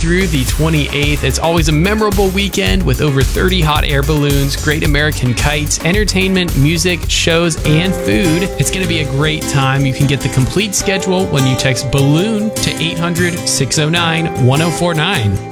through the 28th. It's always a memorable weekend with over 30 hot air balloons, Great American Kites, entertainment, music, shows, and food. It's going to be a great time. You can get the complete schedule when you text BALLOON to 800-609-1049.